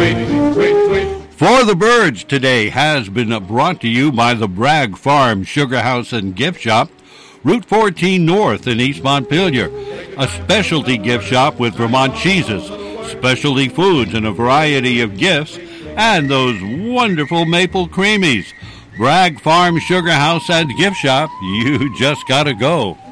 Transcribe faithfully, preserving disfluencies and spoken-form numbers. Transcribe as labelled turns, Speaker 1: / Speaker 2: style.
Speaker 1: tweet, tweet, tweet. For the Birds today has been brought to you by the Bragg Farm Sugar House and Gift Shop, Route fourteen North in East Montpelier, a specialty gift shop with Vermont cheeses, specialty foods, and a variety of gifts, and those wonderful maple creamies. Bragg Farm Sugar House and Gift Shop, you just gotta go.